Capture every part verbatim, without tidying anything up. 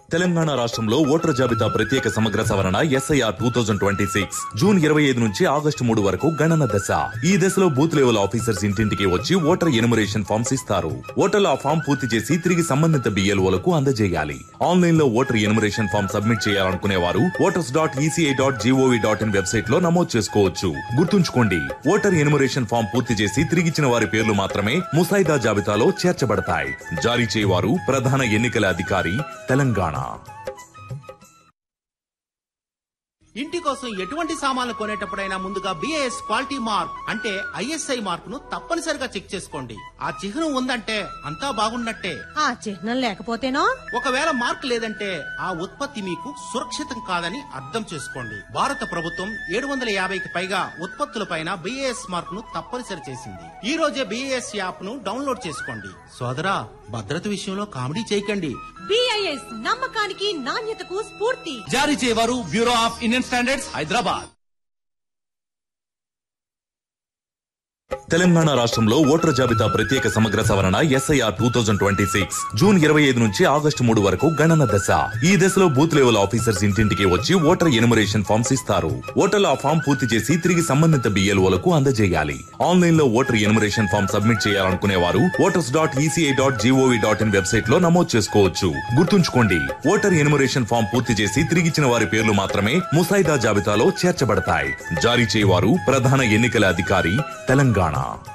తెలంగాణ రాష్ట్రంలో ఓటర్ జాబితా ప్రత్యేక సమగ్ర సవరణ SIR two thousand twenty six June ఇరవై ఐదు నుంచి ఆగస్టు మూడు వరకు గణన దశ. ఈ దశలో బూత్ లెవెల్ ఆఫీసర్స్ ఇంటింటికి వచ్చి ఓటర్ ఎనుమరేషన్ ఫామ్స్ ఇస్తారు. ఓటర్లు ఆ ఫామ్ పూర్తి చేసి తిరిగి సంబంధిత బిఎల్ఓలకు అందజేయాలి. ఆన్లైన్ లో ఓటర్ ఎనుమరేషన్ ఫామ్ సబ్మిట్ చేయాలనుకునే వారు voters dot ECI dot GOV dot in website లో నమోదు చేసుకోవచ్చు. గుర్తుంచుకోండి, ఓటర్ ఎనుమరేషన్ ఫామ్ పూర్తి చేసి తిరిగిచ్చిన వారి పేర్లు మాత్రమే ముసాయిదా జాబితాలో చేర్చబడతాయి. జారీ చేయవారు ప్రధాన ఎన్నికల అధికారి, తెలంగాణ. ఇంటి కోసం ఎటువంటి సామాన్లు కొనేటప్పుడైనా ముందుగా బిఐఎస్ క్వాలిటీ మార్క్ అంటే ఐఎస్ఐ మార్క్ ను తప్పనిసరిగా చెక్ చేసుకోండి. ఆ చిహ్నం ఉందంటే అంతా బాగున్నట్టే. ఆ చిహ్నం లేకపోతేనో? ఒకవేళ మార్క్ లేదంటే ఆ ఉత్పత్తి మీకు సురక్షితం కాదని అర్థం చేసుకోండి. భారత ప్రభుత్వం ఏడు వందల యాభైకి పైగా ఉత్పత్తులపైన బిఐఎస్ మార్క్ ను తప్పనిసరి చేసింది. ఈ రోజే బిఐఎస్ యాప్ ను డౌన్లోడ్ చేసుకోండి. సోదరా, భద్రత విషయంలో కామెడీ చేయకండి. బిఐఎస్ నమ్మకానికి నాణ్యతకు స్ఫూర్తి. జారీ చేయవారు bureau of Indian standards, Hyderabad. Telangana రాష్ట్రంలో ఓటర్ జాబితా ప్రత్యేక సమగ్ర సవరణ SIR two thousand twenty six June ఇరవై ఐదు నుంచి ఆగస్టు మూడు వరకు గణన దశ. ఈ దశలో బూత్ లెవెల్ ఆఫీసర్స్ ఇంటింటికి వచ్చి ఓటర్ ఎనుమరేషన్ ఫామ్స్ ఇస్తారు. ఓటర్లు ఆ ఫామ్ పూర్తి చేసి తిరిగి సంబంధిత బిఎల్ఓలకు అందజేయాలి. ఆన్లైన్ లో ఓటర్ ఎనుమరేషన్ ఫామ్ సబ్మిట్ చేయాలనుకునే వారు voters dot ECI dot GOV dot in website లో నమోదు చేసుకోవచ్చు. గుర్తుంచుకోండి, ఓటర్ ఎనుమరేషన్ ఫామ్ పూర్తి చేసి తిరిగిచ్చిన వారి పేర్లు మాత్రమే ముసాయిదా జాబితాలో చేర్చబడతాయి. జారీ చేయవారు ప్రధాన ఎన్నికల అధికారి, తెలంగాణ.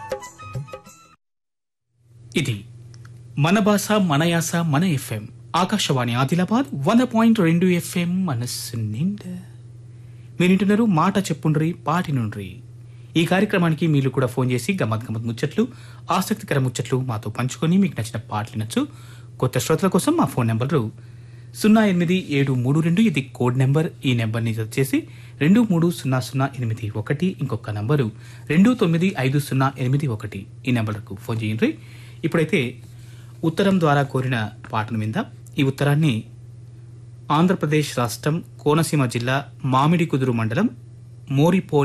ఇది మన భాష మన యాస మన ఎఫ్ఎం ఆకాశవాణి ఆదిలాబాద్ వంద పాయింట్ రెండు ఎఫ్ఎం మనస్సు నిండా. మీరింటున్నారు మాట చెప్పుండ్రి పాటి నుండ్రి. ఈ కార్యక్రమానికి మీరు కూడా ఫోన్ చేసి గమ్మత్ గమ్మత్ ముచ్చట్లు, ఆసక్తికర ముచ్చట్లు మాతో పంచుకొని మీకు నచ్చిన పాటలు నచ్చు. కొత్త శ్రోతల కోసం మా ఫోన్ నెంబర్లు సున్నా ఎనిమిది ఏడు మూడు రెండు, ఇది కోడ్ నెంబర్. ఈ నెంబర్ని వచ్చేసి రెండు మూడు సున్నా సున్నా ఎనిమిది ఒకటి, ఇంకొక నంబరు రెండు తొమ్మిది ఐదు సున్నా ఎనిమిది ఒకటి. ఈ నెంబర్కు ఫోన్ చేయండి. ఇప్పుడైతే ఉత్తరం ద్వారా కోరిన పాటను మీద. ఈ ఉత్తరాన్ని ఆంధ్రప్రదేశ్ రాష్ట్రం కోనసీమ జిల్లా మామిడి కుదురు మండలం మోరిపో